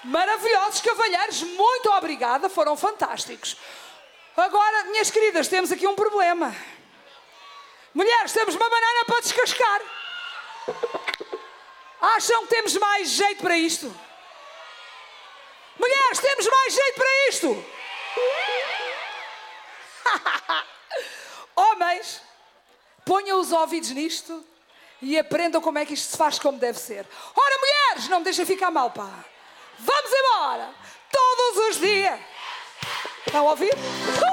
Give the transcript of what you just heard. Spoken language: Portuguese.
Maravilhosos cavalheiros, muito obrigada, foram fantásticos. Agora, minhas queridas, temos aqui um problema. Mulheres, temos uma banana para descascar. Acham que temos mais jeito para isto? Mulheres, temos mais jeito para isto? Homens, ponham os ouvidos nisto e aprendam como é que isto se faz como deve ser. Ora, mulheres, não me deixem ficar mal, pá. Vamos embora! Todos os dias! Estão a ouvir?